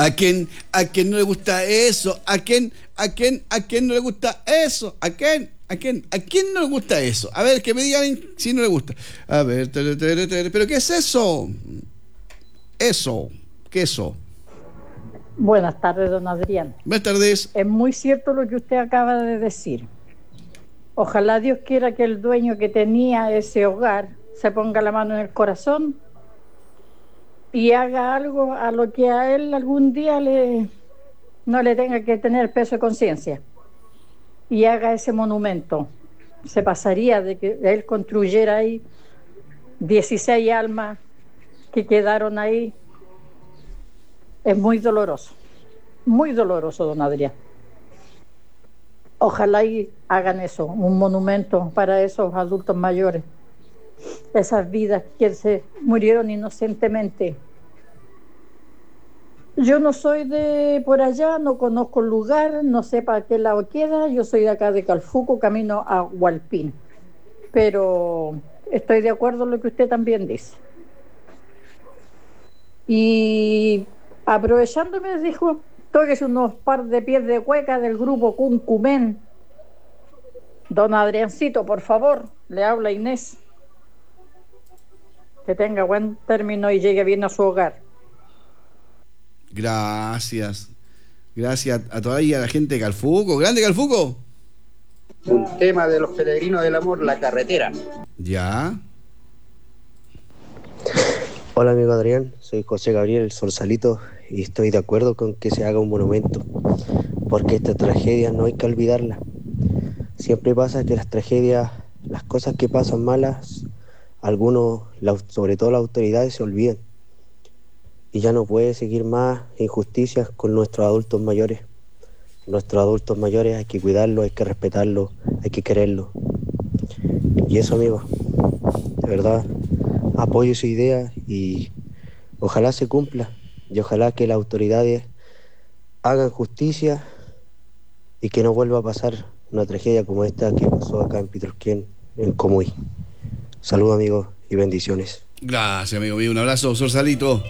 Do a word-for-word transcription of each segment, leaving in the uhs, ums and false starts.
¿A quién, a quién no le gusta eso? ¿A quién, a quién, a quién no le gusta eso? ¿A quién, a quién, a quién no le gusta eso? A ver, que me digan si no le gusta. A ver, tere, tere, tere, ¿pero qué es eso? Eso, ¿qué es eso? Buenas tardes, don Adrián. Buenas tardes. Es muy cierto lo que usted acaba de decir. Ojalá Dios quiera que el dueño que tenía ese hogar se ponga la mano en el corazón y haga algo a lo que a él algún día le, no le tenga que tener peso de conciencia, y haga ese monumento. Se pasaría de que él construyera ahí dieciséis almas que quedaron ahí. Es muy doloroso, muy doloroso, don Adrián. Ojalá y hagan eso, un monumento para esos adultos mayores, esas vidas que se murieron inocentemente. Yo no soy de por allá, no conozco el lugar, no sé para qué lado queda. Yo soy de acá de Calfuco, camino a Hualpín, pero estoy de acuerdo en lo que usted también dice. Y aprovechándome, dijo, tóquese unos par de pies de cueca del grupo Cuncumén. Don Adriancito, por favor, le habla Inés. Que tenga buen término y llegue bien a su hogar. Gracias. Gracias a toda la gente de Calfuco. ¡Grande Calfuco! Un tema de los peregrinos del amor, la carretera. Ya. Hola amigo Adrián, soy José Gabriel el Sorsalito y estoy de acuerdo con que se haga un monumento, porque esta tragedia no hay que olvidarla. Siempre pasa que las tragedias, las cosas que pasan malas, algunos, sobre todo las autoridades, se olvidan. Y ya no puede seguir más injusticias con nuestros adultos mayores. Nuestros adultos mayores hay que cuidarlos, hay que respetarlos, hay que quererlos. Y eso, amigos, de verdad, apoyo su idea y ojalá se cumpla. Y ojalá que las autoridades hagan justicia y que no vuelva a pasar una tragedia como esta que pasó acá en Pitrosquén, en Comuy. Saludos, amigos, y bendiciones. Gracias, amigo mío. Un abrazo, Sorsalito.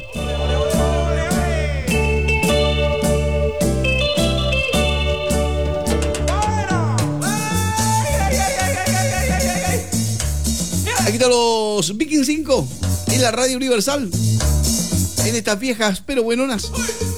Aquí están los Viking cinco en la Radio Universal. En estas viejas pero buenonas.